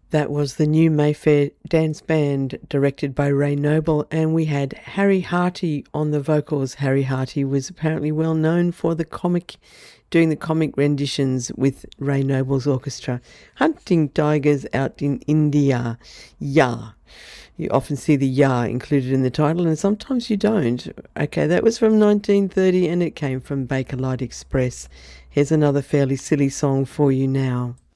That was the new Mayfair Dance Band, directed by Ray Noble, and we had Harry Harty on the vocals. Harry Harty was apparently well known for doing the comic renditions with Ray Noble's orchestra. Hunting Tigers Out in India. Ya. You often see the ya included in the title, and sometimes you don't. Okay, that was from 1930, and it came from Bakelite Express. Here's another fairly silly song for you now.